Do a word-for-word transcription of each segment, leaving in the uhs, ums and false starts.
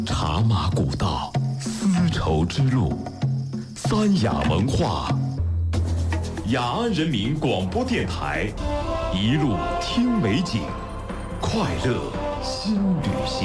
茶马古道，丝绸之路，三雅文化。雅安人民广播电台，一路听美景，快乐新旅行。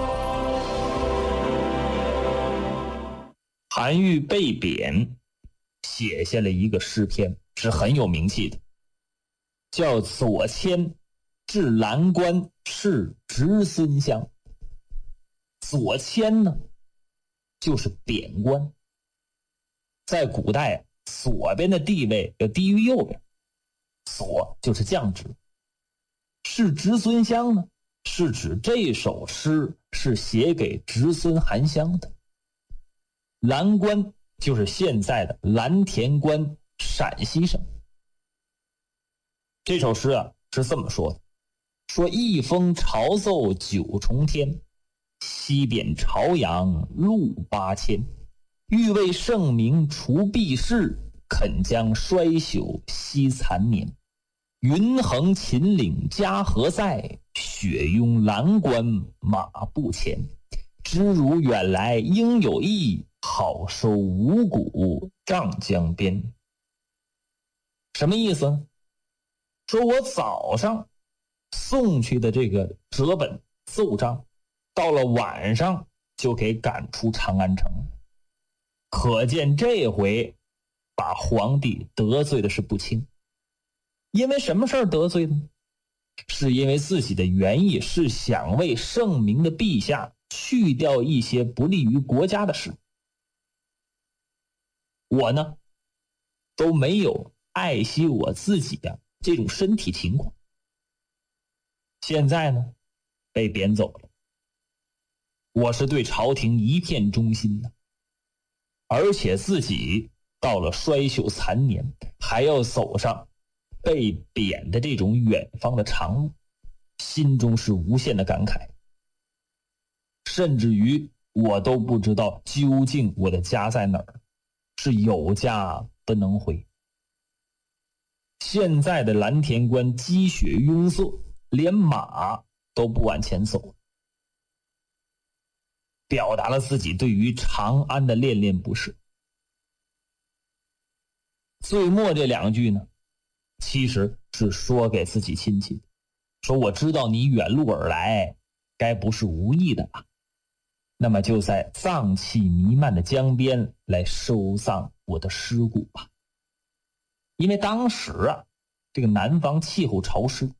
韩愈被贬，写下了一个诗篇，是很有名气的，叫《左迁至蓝关是侄孙乡》。左迁呢，就是贬官。在古代啊，左边的地位要低于右边，左就是降职。是侄孙乡呢，是指这首诗是写给侄孙韩湘的。蓝关就是现在的蓝田关，陕西省。这首诗啊是这么说的，说一封朝奏九重天，西贬朝阳路八千，欲为圣明除弊事，肯将衰朽惜残年。云横秦岭家何在，雪拥蓝关马不前。知如远来应有意，好收五谷瘴江边。什么意思呢？说我早上送去的这个折本奏章，到了晚上就给赶出长安城。可见这回把皇帝得罪的是不轻。因为什么事儿得罪呢？是因为自己的原意是想为圣明的陛下去掉一些不利于国家的事。我呢都没有爱惜我自己的这种身体情况，现在呢被贬走了。我是对朝廷一片忠心的，而且自己到了衰朽残年，还要走上被贬的这种远方的长路，心中是无限的感慨。甚至于我都不知道究竟我的家在哪儿，是有家不能回。现在的蓝田关积雪拥塞，连马都不往前走，表达了自己对于长安的恋恋不舍。最末这两句呢，其实是说给自己亲戚的，说我知道你远路而来，该不是无意的吧？那么就在瘴气弥漫的江边来收葬我的尸骨吧。因为当时啊，这个南方气候潮湿，